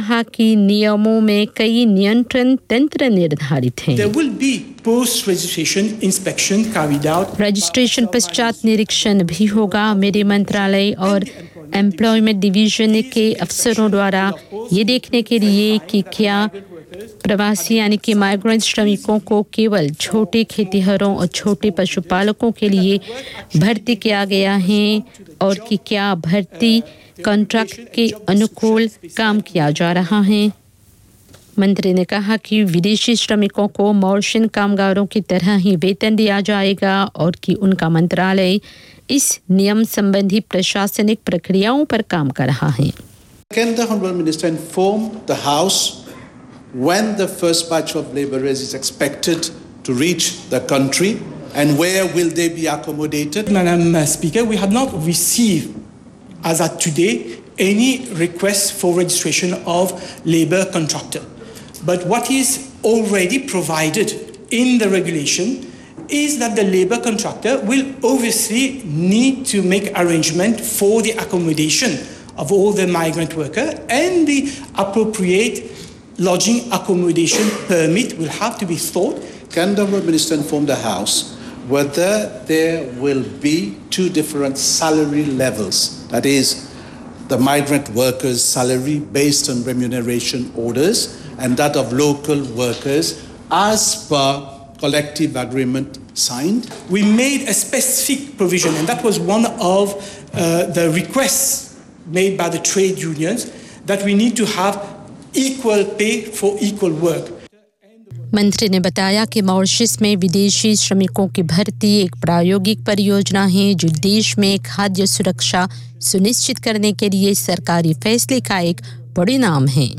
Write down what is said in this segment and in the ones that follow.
कहा कि नियमों में कई नियंत्रण तंत्र निर्धारित हैं। There will be post-registration inspection carried out. Registration पश्चात निरीक्षण भी होगा। मेरे मंत्रालय और एम्प्लॉयमेंट डिवीजन के अफसरों द्वारा ये देखने के लिए कि क्या प्रवासी यानी कि माइग्रेंट श्रमिकों को केवल छोटे खेतीहरों और छोटे पशुपालकों के लिए भर्ती किया गया है और कि क्या भर्ती कॉन्ट्रैक्ट के अनुकूल काम किया जा रहा है। मंत्री ने कहा कि विदेशी श्रमिकों को मॉरिशन कामगारों की तरह ही वेतन दिया जाएगा और कि उनका मंत्रालय इस नियम संबंधी प्रशासनिक प्रक्रियाओं पर काम कर रहा है। Can the Honourable Minister inform the House when the first batch of labourers is expected to reach the country and where will they be accommodated? Madam Speaker, we have not received, as at today, any request for registration of labour contractor. But what is already provided in the regulation is that the labour contractor will obviously need to make arrangement for the accommodation of all the migrant workers, and the appropriate lodging accommodation permit will have to be sought. Can the Honourable Minister inform the House whether there will be two different salary levels, that is, the migrant workers' salary based on remuneration orders and that of local workers as per collective agreement signed? We made a specific provision, and that was one of the requests made by the trade unions, that we need to have equal pay for equal work. मंत्री ने बताया कि Mauritius में विदेशी श्रमिकों की भर्ती एक प्रायोगिक परियोजना है जो देश में खाद्य सुरक्षा सुनिश्चित करने के लिए सरकारी फैसले का एक परिणाम है।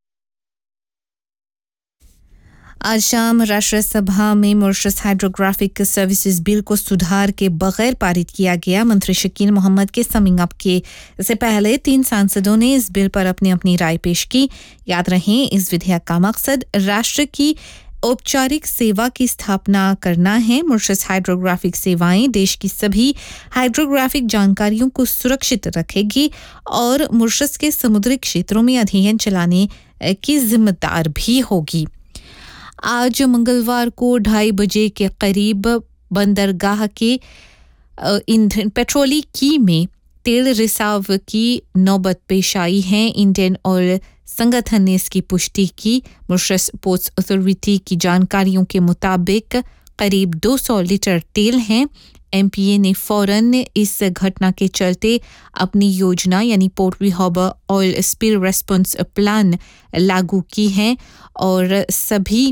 आज शाम राष्ट्रीय सभा में मॉरिशस हाइड्रोग्राफिक सर्विसेज बिल को सुधार के बगैर पारित किया गया। मंत्री शकील मोहम्मद के समिंग अप के से पहले 3 सांसदों ने इस बिल पर अपनी राय पेश की। याद रहे, इस विधेयक का मकसद राष्ट्र की औपचारिक सेवा की स्थापना करना है। मॉरिशस हाइड्रोग्राफिक सेवाएं देश की सभी हाइड्रोग्राफिक जानकारियों को सुरक्षित रखेगी और मॉरिशस के समुद्री क्षेत्रों में अध्ययन चलाने की जिम्मेदार भी होगी। आज मंगलवार को 2:30 बजे के करीब बंदरगाह के ईंधन पेट्रोली की में तेल रिसाव की नौबत पेश आई है। इंडियन ऑयल संगठन ने इसकी पुष्टि की। मॉरिशस पोर्ट्स अथॉरिटी की जानकारियों के मुताबिक करीब 200 लीटर तेल हैं। एमपीए ने फौरन इस घटना के चलते अपनी योजना यानी port रिहर्ब oil spill response plan लागू की है और सभी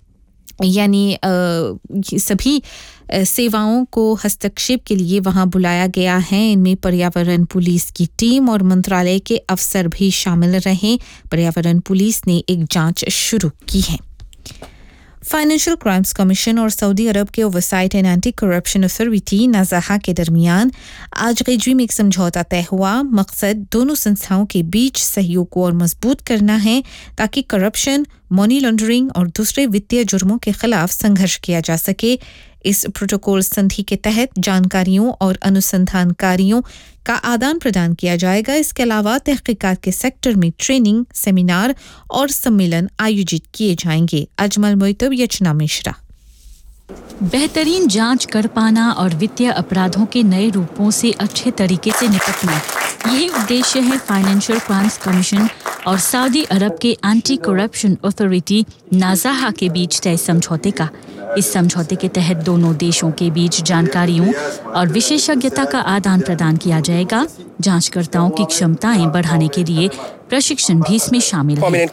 सेवाओं को हस्तक्षेप के लिए वहां बुलाया गया है। इनमें पर्यावरण पुलिस की टीम और मंत्रालय के अफसर भी शामिल रहे। पर्यावरण पुलिस ने एक जांच शुरू की है। फाइनेंशियल क्राइम्स कमीशन और सऊदी अरब के oversight and anti corruption authority नाज़ाहा के दरमियान आज ग़ज़वी में एक समझौता तय हुआ। मकसद दोनों संस्थाओं के बीच सहयोग को और मजबूत करना है ताकि करप्शन, मनी लॉन्ड्रिंग और दूसरे वित्तीय जुर्मों के खिलाफ संघर्ष किया जा सके। इस प्रोटोकॉल संधि के तहत जानकारियों और अनुसंधान कार्यों का आदान प्रदान किया जाएगा। इसके अलावा तहकीकात के सेक्टर में ट्रेनिंग, सेमिनार और सम्मेलन आयोजित किए जाएंगे। अजमल मोइतब, यचना मिश्रा। बेहतरीन जांच कर पाना और वित्तीय अपराधों के नए रूपों से अच्छे तरीके से निपटना, यही उद्देश्य है फाइनेंशियल क्राइम्स कमीशन और सऊदी अरब के एंटी करप्शन अथॉरिटी नाज़ाहा के बीच तय समझौते का। इस समझौते के तहत दोनों देशों के बीच जानकारियों और विशेषज्ञता का आदान प्रदान किया जाएगा। जांचकर्ताओं की क्षमताएं बढ़ाने के लिए प्रशिक्षण भी इसमें शामिल है।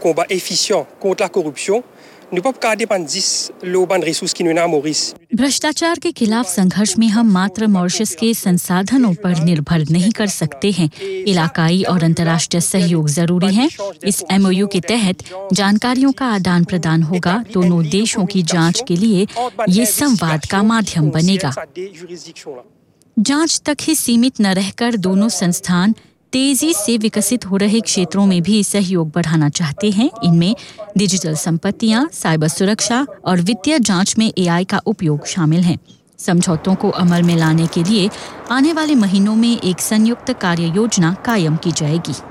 भ्रष्टाचार के खिलाफ संघर्ष में हम मात्र मॉरिशस के संसाधनों पर निर्भर नहीं कर सकते हैं। इलाकाई और अंतर्राष्ट्रीय सहयोग जरूरी है। इस एमओयू के तहत जानकारियों का आदान प्रदान होगा। दोनों देशों की जांच के लिए ये संवाद का माध्यम बनेगा। जांच तक ही सीमित न रहकर दोनों संस्थान तेजी से विकसित हो रहे क्षेत्रों में भी सहयोग बढ़ाना चाहते हैं। इनमें डिजिटल संपत्तियां, साइबर सुरक्षा और वित्तीय जांच में एआई का उपयोग शामिल हैं। समझौतों को अमल में लाने के लिए आने वाले महीनों में एक संयुक्त कार्य योजना कायम की जाएगी।